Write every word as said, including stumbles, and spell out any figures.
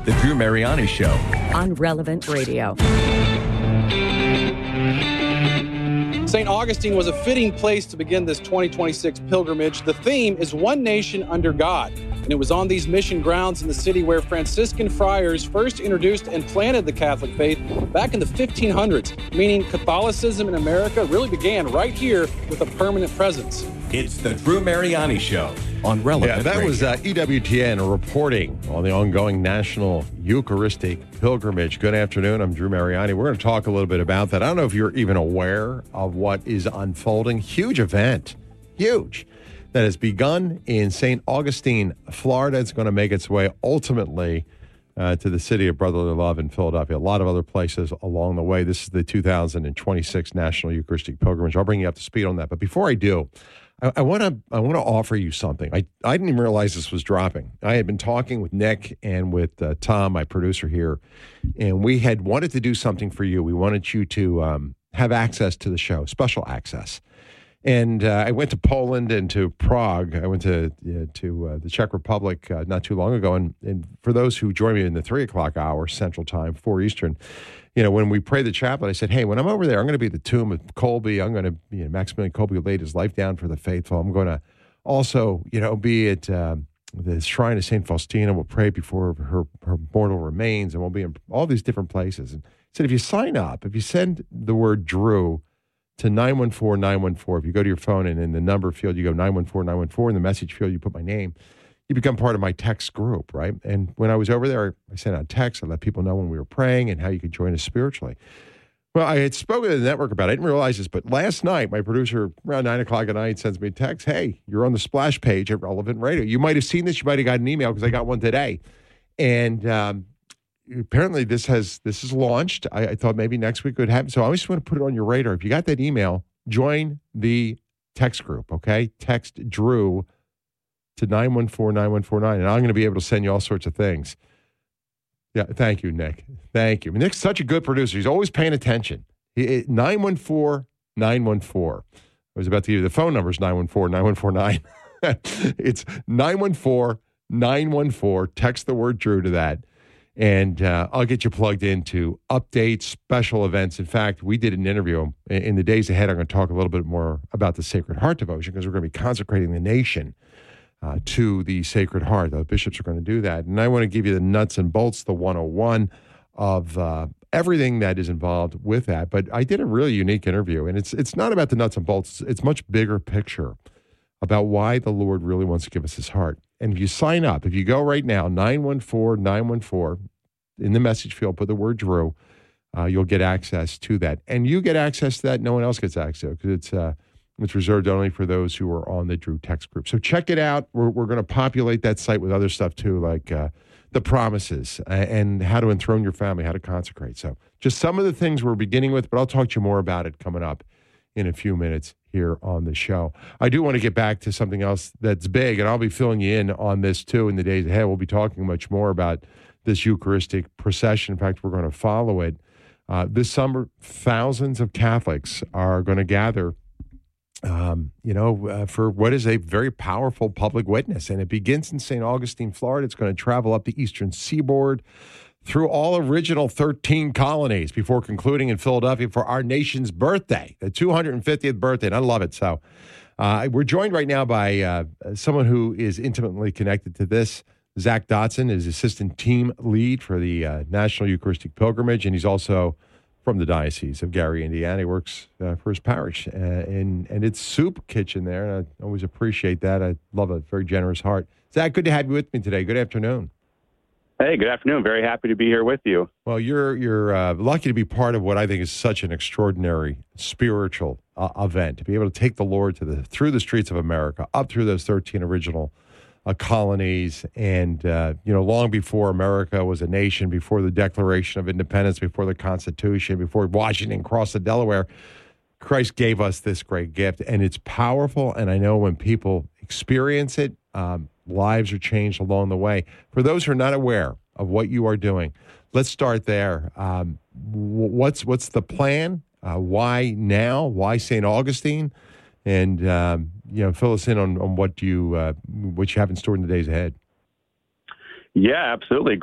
The Drew Mariani Show on Relevant Radio. Saint Augustine was a fitting place to begin this twenty twenty-six pilgrimage. The theme is One Nation Under God, and it was on these mission grounds in the city where Franciscan friars first introduced and planted the Catholic faith back in the fifteen hundreds, meaning Catholicism in America really began right here with a permanent presence. It's the Drew Mariani Show on Relevant Yeah, that Radio. was uh, E W T N reporting on the ongoing National Eucharistic Pilgrimage. Good afternoon. I'm Drew Mariani. We're going to talk a little bit about that. I don't know if you're even aware of what is unfolding. Huge event. Huge. That has begun in Saint Augustine, Florida. It's going to make its way ultimately uh, to the city of brotherly love in Philadelphia. A lot of other places along the way. This is the two thousand twenty-six National Eucharistic Pilgrimage. I'll bring you up to speed on that. But before I do, I want to I want to offer you something. I, I didn't even realize this was dropping. I had been talking with Nick and with uh, Tom, my producer here, and we had wanted to do something for you. We wanted you to um, have access to the show, special access. And uh, I went to Poland and to Prague. I went to uh, to uh, the Czech Republic uh, not too long ago. And, and for those who join me in the three o'clock hour Central Time, four Eastern, you know, when we pray the chaplet, I said, hey, when I'm over there, I'm going to be at the tomb of Kolbe. I'm going to, you know, Maximilian Kolbe laid his life down for the faithful. I'm going to also, you know, be at uh, the shrine of Saint Faustina. We'll pray before her, her mortal remains, and we'll be in all these different places. And I said, if you sign up, if you send the word Drew to nine one four nine one four, if you go to your phone and in the number field, you go nine one four nine one four, in the message field, you put my name, you become part of my text group, right? And when I was over there, I sent out texts. I let people know when we were praying and how you could join us spiritually. Well, I had spoken to the network about it. I didn't realize this, but last night, my producer, around nine o'clock at night, sends me a text. Hey, you're on the splash page at Relevant Radio. You might have seen this. You might have got an email because I got one today. And um, apparently this has this is launched. I, I thought maybe next week would happen. So I just want to put it on your radar. If you got that email, join the text group, okay? Text Drew to nine one four nine one four nine, and I'm going to be able to send you all sorts of things. Yeah, thank you, Nick. Thank you. Nick's such a good producer. He's always paying attention. nine one four nine one four. I was about to give you the phone numbers, nine one four nine one four nine. It's nine one four nine one four. Text the word Drew to that, and uh, I'll get you plugged into updates, special events. In fact, we did an interview. In the days ahead, I'm going to talk a little bit more about the Sacred Heart devotion because we're going to be consecrating the nation Uh, to the Sacred Heart. The bishops are going to do that. And I want to give you the nuts and bolts, the one oh one of uh, everything that is involved with that. But I did a really unique interview, and it's it's not about the nuts and bolts. It's much bigger picture about why the Lord really wants to give us his heart. And if you sign up, if you go right now, nine one four nine one four, in the message field, put the word Drew, uh, you'll get access to that. And you get access to that. No one else gets access to it because it's uh, It's reserved only for those who are on the Drew text group. So check it out. We're, we're going to populate that site with other stuff too, like uh, the promises and how to enthrone your family, how to consecrate. So just some of the things we're beginning with, but I'll talk to you more about it coming up in a few minutes here on the show. I do want to get back to something else that's big, and I'll be filling you in on this too in the days ahead. We'll be talking much more about this Eucharistic procession. In fact, we're going to follow it. Uh, this summer, thousands of Catholics are going to gather Um, you know, uh, for what is a very powerful public witness. And it begins in Saint Augustine, Florida. It's going to travel up the eastern seaboard through all original thirteen colonies before concluding in Philadelphia for our nation's birthday, the two hundred fiftieth birthday. And I love it. So uh, we're joined right now by uh, someone who is intimately connected to this. Zach Dotson is assistant team lead for the uh, National Eucharistic Pilgrimage, and he's also from the Diocese of Gary, Indiana. He works uh, for his parish, uh, and, and it's soup kitchen there, and I always appreciate that. I love a very generous heart. Zach, good to have you with me today. Good afternoon. Hey, good afternoon. Very happy to be here with you. Well, you're you're uh, lucky to be part of what I think is such an extraordinary spiritual uh, event, to be able to take the Lord to the through the streets of America, up through those thirteen original Uh, colonies, and uh, you know, long before America was a nation, before the Declaration of Independence, before the Constitution, before Washington crossed the Delaware, Christ gave us this great gift, and it's powerful. And I know when people experience it, um, lives are changed along the way. For those who are not aware of what you are doing, let's start there. Um, what's what's the plan? Uh, why now? Why Saint Augustine? And um, you know, fill us in on, on what you uh, what you have in store in the days ahead. Yeah, absolutely.